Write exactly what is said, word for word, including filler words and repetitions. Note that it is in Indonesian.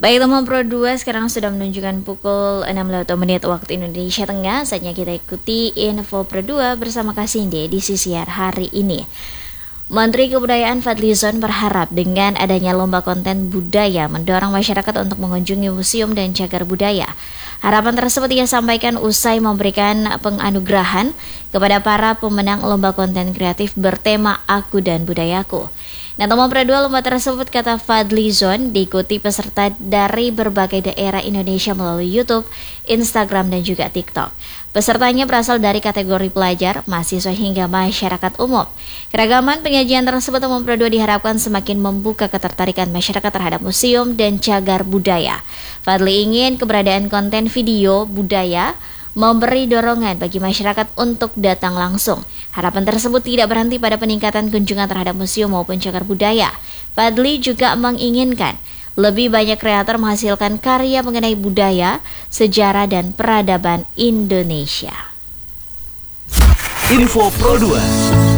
Baik teman Pro dua, sekarang sudah menunjukkan pukul enam lewat dua menit waktu Indonesia Tengah. Saatnya kita ikuti info Pro dua bersama Kasinde di Sisiar hari ini. Menteri Kebudayaan Fadlizon berharap dengan adanya lomba konten budaya mendorong masyarakat untuk mengunjungi museum dan cagar budaya. Harapan tersebut ia sampaikan usai memberikan penganugerahan kepada para pemenang lomba konten kreatif bertema Aku dan Budayaku. Nah, teman Pro dua, lomba tersebut, kata Fadlizon, diikuti peserta dari berbagai daerah Indonesia melalui YouTube, Instagram, dan juga TikTok. Pesertanya berasal dari kategori pelajar, mahasiswa, hingga masyarakat umum. Keragaman penyajian tersebut, teman Pro dua, diharapkan semakin membuka ketertarikan masyarakat terhadap museum dan cagar budaya. Fadli ingin keberadaan konten video budaya memberi dorongan bagi masyarakat untuk datang langsung. Harapan tersebut tidak berhenti pada peningkatan kunjungan terhadap museum maupun cagar budaya. Fadli juga menginginkan lebih banyak kreator menghasilkan karya mengenai budaya, sejarah, dan peradaban Indonesia. Info Pro dua.